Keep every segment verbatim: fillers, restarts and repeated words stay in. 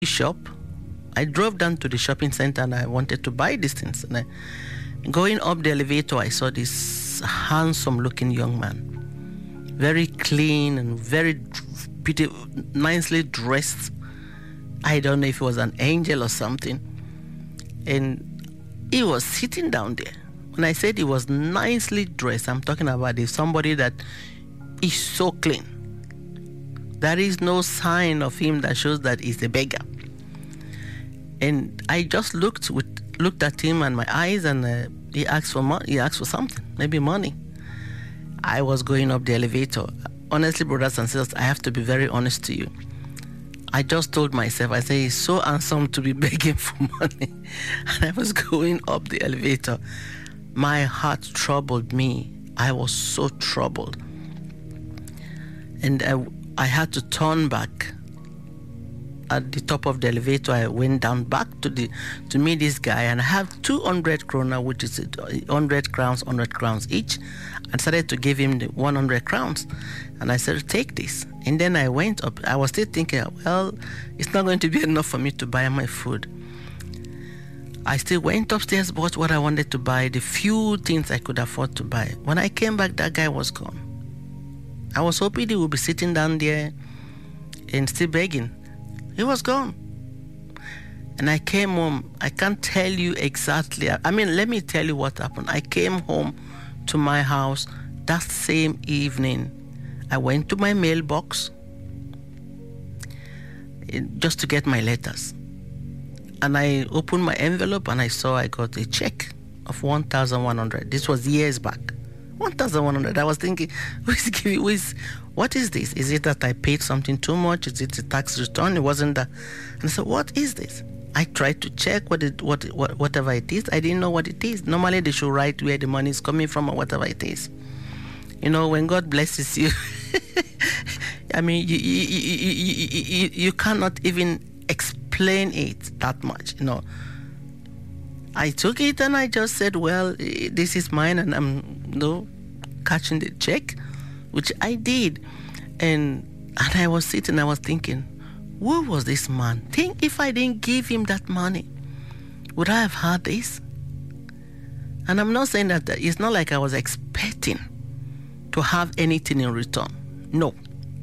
shop. I drove down to the shopping center and I wanted to buy these things. And I, going up the elevator, I saw this handsome-looking young man, very clean and very pretty, nicely dressed. I don't know if he was an angel or something. And he was sitting down there. When I said he was nicely dressed, I'm talking about is somebody that is so clean. There is no sign of him that shows that he's a beggar. And I just looked with looked at him and my eyes, and uh, he asked for money. He asked for something, maybe money. I was going up the elevator. Honestly, brothers and sisters, I have to be very honest to you. I just told myself, I say, it's so handsome to be begging for money. And I was going up the elevator. My heart troubled me. I was so troubled. And I, I had to turn back. At the top of the elevator, I went down back to the to meet this guy, and I have two hundred krona, which is one hundred crowns, one hundred crowns each, and started to give him the one hundred crowns. And I said, take this. And then I went up. I was still thinking, well, it's not going to be enough for me to buy my food. I still went upstairs, bought what I wanted to buy, the few things I could afford to buy. When I came back, that guy was gone. I was hoping he would be sitting down there and still begging. He was gone. And I came home. I can't tell you exactly. I mean, let me tell you what happened. I came home to my house that same evening. I went to my mailbox just to get my letters. And I opened my envelope and I saw I got a check of one thousand one hundred. This was years back. one thousand one hundred. I was thinking, who is giving, who is, what is this? Is it that I paid something too much? Is it a tax return? It wasn't that. And I said, what is this? I tried to check what it, what, what whatever it is. I didn't know what it is. Normally they should write where the money is coming from or whatever it is. You know, when God blesses you, I mean, you you, you, you, you you cannot even explain it that much, you know. I took it and I just said, well, this is mine, and I'm, you know, catching the check, which I did. And and I was sitting, I was thinking, who was this man? Think if I didn't give him that money, would I have had this? And I'm not saying that it's not like I was expecting to have anything in return. No.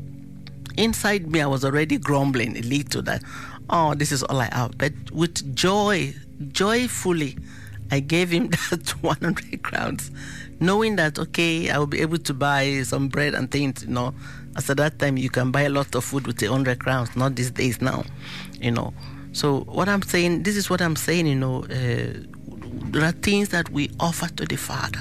Inside me, I was already grumbling a little that, oh, this is all I have. But with joy, joyfully, I gave him that one hundred crowns, knowing that, okay, I will be able to buy some bread and things, you know. As at that time, you can buy a lot of food with the one hundred crowns, not these days now, you know. So what I'm saying, this is what I'm saying, you know, uh, there are things that we offer to the Father.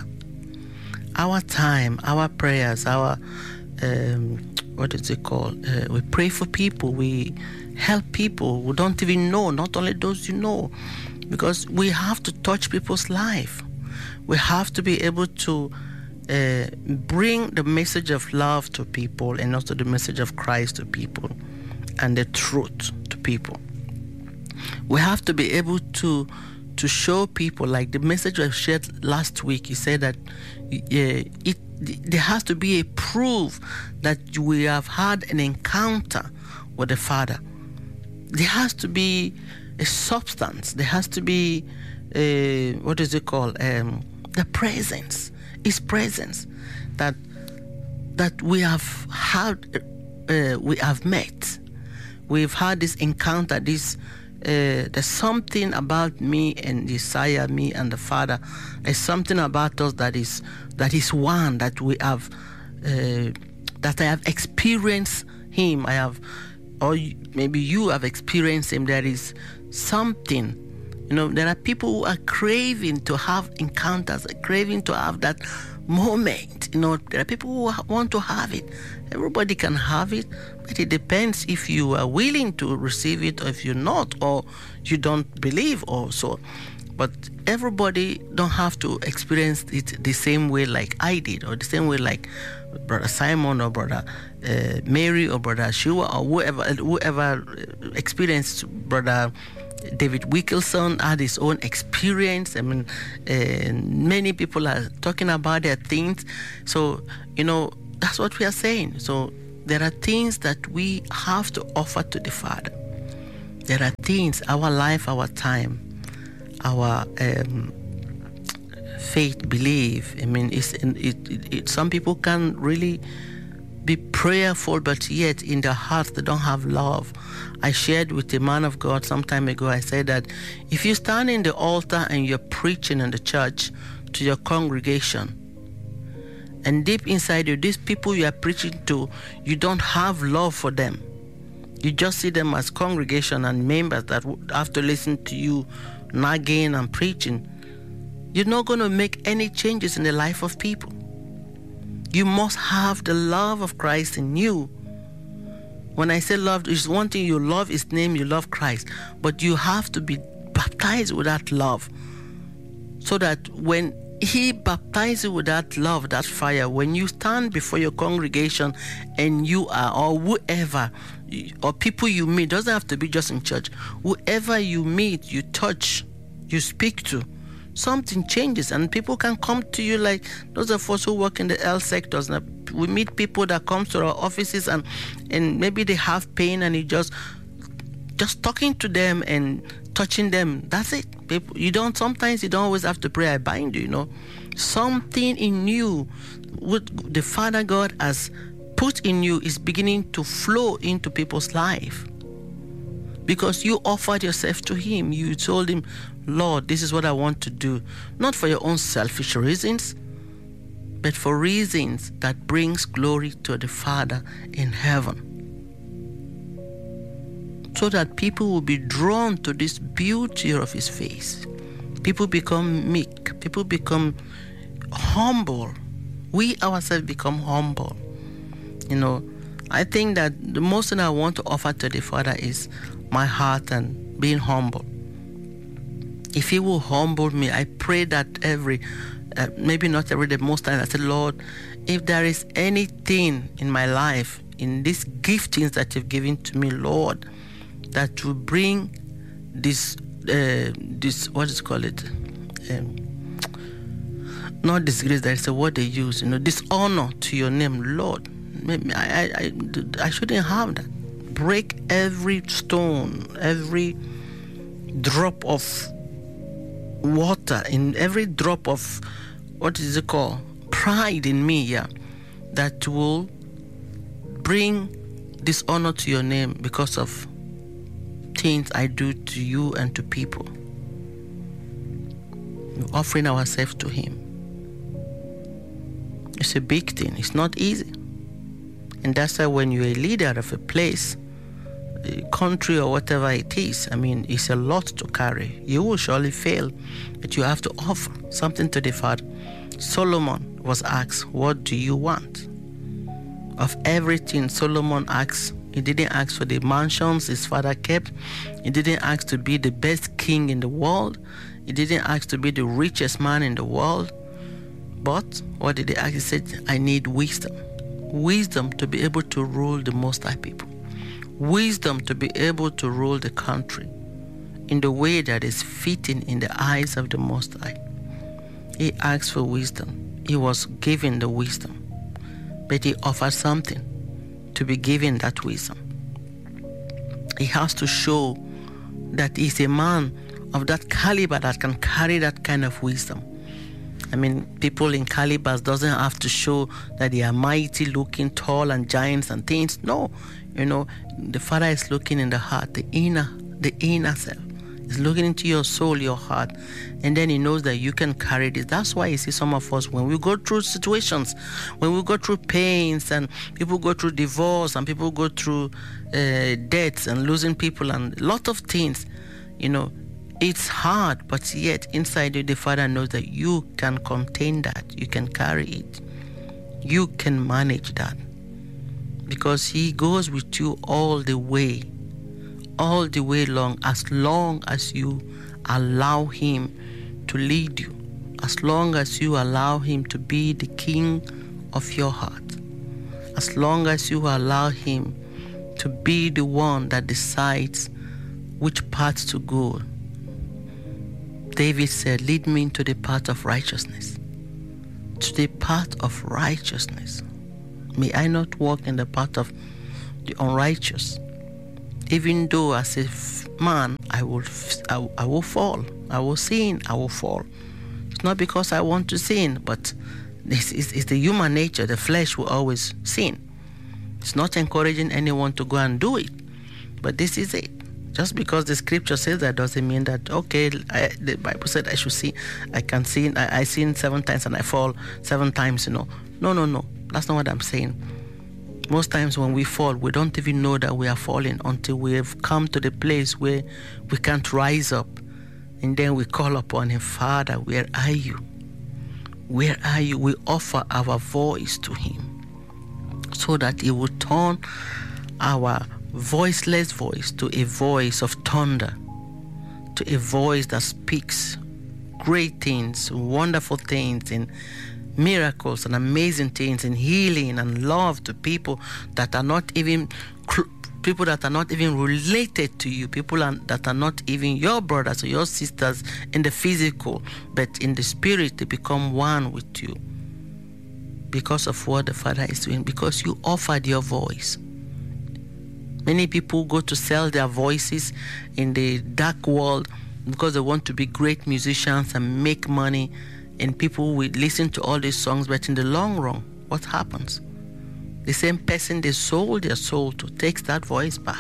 Our time, our prayers, our, um, what is it called? Uh, we pray for people, we help people who don't even know, not only those you know, because we have to touch people's life. We have to be able to uh, bring the message of love to people, and also the message of Christ to people, and the truth to people. We have to be able to to show people, like the message I shared last week. He said that uh, it there has to be a proof that we have had an encounter with the Father. There has to be a substance. There has to be a, what is it called? Um, the presence, His presence, that that we have had, uh, we have met. We've had this encounter. This uh, there's something about me and Isaiah, me and the Father. There's something about us that is that is one, that we have, uh, that I have experienced Him. I have. Or maybe you have experienced Him. There is something, you know, there are people who are craving to have encounters, craving to have that moment. You know, there are people who want to have it. Everybody can have it, but it depends if you are willing to receive it, or if you're not, or you don't believe, or so. But everybody don't have to experience it the same way like I did, or the same way like Brother Simon, or Brother uh, Mary, or Brother Shua, or whoever whoever experienced. Brother David Wickelson had his own experience. I mean, uh, many people are talking about their things. So, you know, that's what we are saying. So there are things that we have to offer to the Father. There are things, our life, our time, our um, faith, belief. I mean, it's, it, it, it, some people can really be prayerful, but yet in their hearts they don't have love. I shared with a man of God some time ago, I said that if you stand in the altar and you're preaching in the church to your congregation, and deep inside you, these people you are preaching to, you don't have love for them. You just see them as congregation and members that have to listen to you nagging and preaching. You're not going to make any changes in the life of people. You must have the love of Christ in you. When I say love, it's one thing, you love His name, you love Christ, but you have to be baptized with that love, so that when He baptizes you with that love, that fire, when you stand before your congregation and you are, or whoever, or people you meet, doesn't have to be just in church, whoever you meet, you touch, you speak to, something changes, and people can come to you. Like those of us who work in the health sectors, we meet people that come to our offices and and maybe they have pain, and you just just talking to them and touching them, that's it. People, you don't sometimes you don't always have to pray, I bind you, you know. Something in you, what the Father God has put in you, is beginning to flow into people's life. Because you offered yourself to Him. You told Him, Lord, this is what I want to do. Not for your own selfish reasons, but for reasons that brings glory to the Father in heaven. So that people will be drawn to this beauty of His face. People become meek. People become humble. We ourselves become humble. You know, I think that the most thing I want to offer to the Father is my heart and being humble. If He will humble me, I pray that every, uh, maybe not every day, most times I say, Lord, if there is anything in my life, in these giftings that You've given to me, Lord, that will bring this, uh, this what is it called it? Um, not disgrace, that's a word they use, you know, dishonor to Your name, Lord. Maybe I, I, I, I shouldn't have that. Break every stone, every drop of water, in every drop of, what is it called? Pride in me, yeah, that will bring dishonor to Your name because of things I do to You and to people. We're offering ourselves to Him. It's a big thing. It's not easy. And that's why when you're a leader of a place, a country or whatever it is, I mean, it's a lot to carry. You will surely fail, but you have to offer something to the Father. Solomon was asked, what do you want? Of everything, Solomon asked, he didn't ask for the mansions his father kept. He didn't ask to be the best king in the world. He didn't ask to be the richest man in the world. But what did he ask? He said, I need wisdom. Wisdom to be able to rule the Most High people. Wisdom to be able to rule the country in the way that is fitting in the eyes of the Most High. He asked for wisdom. He was given the wisdom. But he offered something to be given that wisdom. He has to show that he's a man of that caliber that can carry that kind of wisdom. I mean, people in calibers doesn't have to show that they are mighty looking, tall and giants and things. No, you know, the Father is looking in the heart, the inner, the inner self. He's looking into your soul, your heart, and then He knows that you can carry this. That's why you see some of us, when we go through situations, when we go through pains, and people go through divorce, and people go through uh, deaths and losing people and a lot of things, you know, it's hard, but yet inside you, the Father knows that you can contain that, you can carry it, you can manage that, because He goes with you all the way. all the way long, as long as you allow Him to lead you, as long as you allow Him to be the king of your heart, as long as you allow Him to be the one that decides which path to go. David said, lead me into the path of righteousness. To the path of righteousness. May I not walk in the path of the unrighteous. Even though as a f- man, I will, f- I, will- I will fall. I will sin. I will fall. It's not because I want to sin, but this is it's the human nature. The flesh will always sin. It's not encouraging anyone to go and do it, but this is it. Just because the scripture says that doesn't mean that, okay, I, the Bible said I should sin. I can sin. I, I sin seven times and I fall seven times, you know. No, no, no. That's not what I'm saying. Most times when we fall, we don't even know that we are falling until we have come to the place where we can't rise up. And then we call upon Him, Father, where are you? Where are you? We offer our voice to Him so that He will turn our voiceless voice to a voice of thunder, to a voice that speaks great things, wonderful things, and miracles and amazing things, and healing and love to people that are not even people that are not even related to you, people are, that are not even your brothers or your sisters in the physical, but in the spirit, they become one with you because of what the Father is doing, because you offered your voice. Many people go to sell their voices in the dark world because they want to be great musicians and make money, and people will listen to all these songs, but in the long run, what happens? The same person they sold their soul to takes that voice back.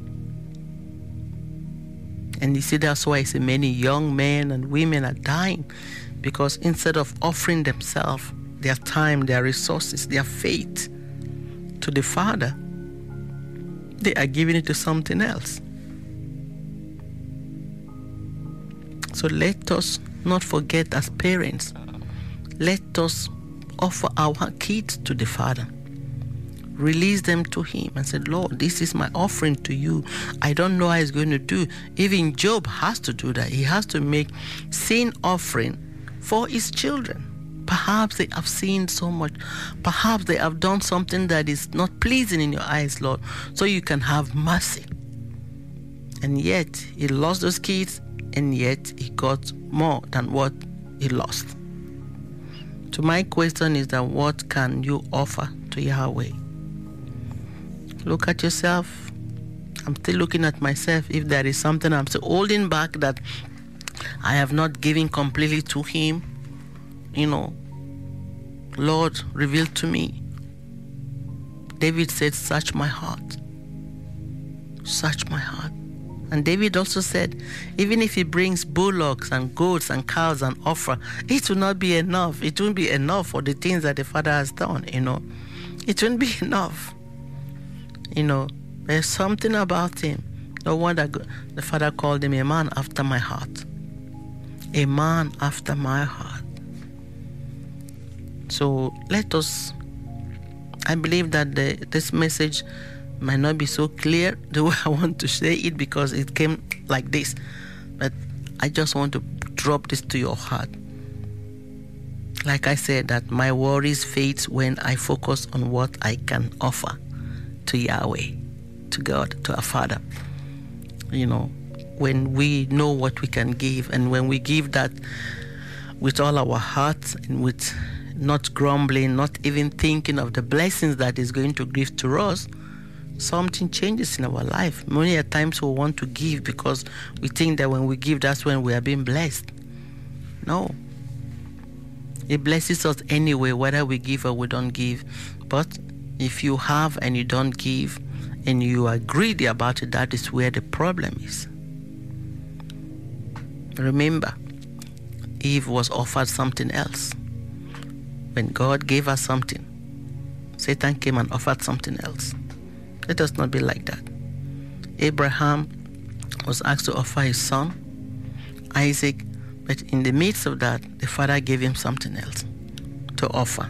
And you see, that's why so many young men and women are dying, because instead of offering themselves, their time, their resources, their faith to the Father, they are giving it to something else. So let us not forget, as parents, let us offer our kids to the Father. Release them to Him and say, Lord, this is my offering to you. I don't know how He's going to do. Even Job has to do that. He has to make sin offering for his children. Perhaps they have sinned so much. Perhaps they have done something that is not pleasing in your eyes, Lord, so you can have mercy. And yet, he lost those kids, and yet he got more than what he lost. So my question is that what can you offer to Yahweh? Look at yourself. I'm still looking at myself. If there is something I'm still holding back that I have not given completely to Him, you know, Lord, reveal to me. David said, search my heart. Search my heart. And David also said, even if he brings bullocks and goats and cows and offer, it will not be enough. It won't be enough for the things that the Father has done, you know. It won't be enough. You know, there's something about him. No wonder the Father called him a man after my heart. A man after my heart. So let us, I believe that the, this message might not be so clear the way I want to say it, because it came like this. But I just want to drop this to your heart. Like I said, that my worries fades when I focus on what I can offer to Yahweh, to God, to our Father. You know, when we know what we can give, and when we give that with all our hearts and with not grumbling, not even thinking of the blessings that is going to give to us, something changes in our life. Many a times we want to give because we think that when we give, that's when we are being blessed. No. It blesses us anyway, whether we give or we don't give. But if you have and you don't give, and you are greedy about it, that is where the problem is. Remember, Eve was offered something else. When God gave us something, Satan came and offered something else. Let us not be like that. Abraham was asked to offer his son, Isaac, but in the midst of that, the Father gave him something else to offer.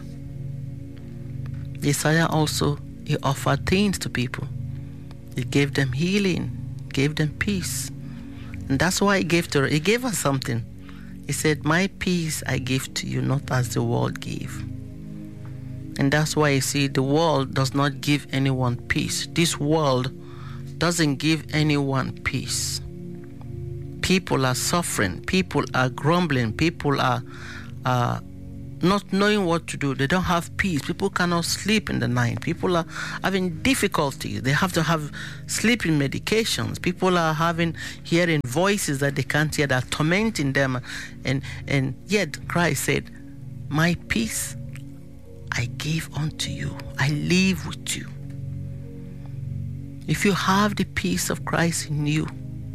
Isaiah also, he offered things to people. He gave them healing, gave them peace. And that's why he gave to her. He gave us something. He said, my peace I give to you, not as the world gave. And that's why you see, the world does not give anyone peace. This world doesn't give anyone peace. People are suffering. People are grumbling. People are, are not knowing what to do. They don't have peace. People cannot sleep in the night. People are having difficulty. They have to have sleeping medications. People are having hearing voices that they can't hear, that are tormenting them. And and yet Christ said, my peace I give unto you. I live with you. If you have the peace of Christ in you,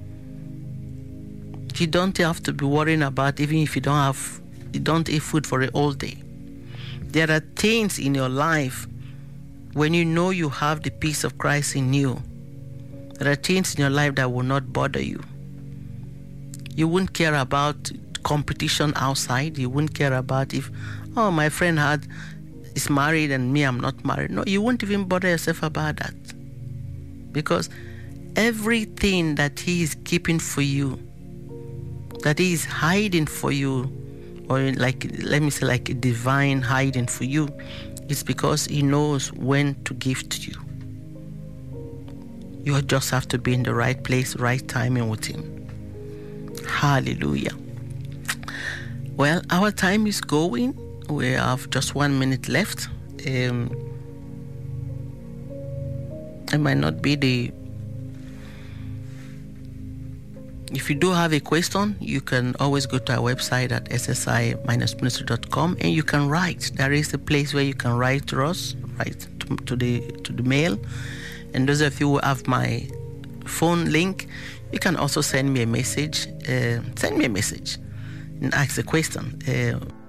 you don't have to be worrying about, even if you don't have you don't eat food for a whole day. There are things in your life, when you know you have the peace of Christ in you, there are things in your life that will not bother you. You wouldn't care about competition outside. You wouldn't care about if, oh, my friend had is married and me, I'm not married. No, you wouldn't even bother yourself about that. Because everything that he is keeping for you, that he is hiding for you, or like, let me say, like a divine hiding for you, it's because he knows when to give to you. You just have to be in the right place, right timing with him. Hallelujah. Well, our time is going. We have just one minute left. Um, it might not be the... If you do have a question, you can always go to our website at s s i dash ministry dot com and you can write. There is a place where you can write to us, write to, to the to the mail. And those of you who have my phone link, you can also send me a message. Uh, send me a message and ask a question. Uh,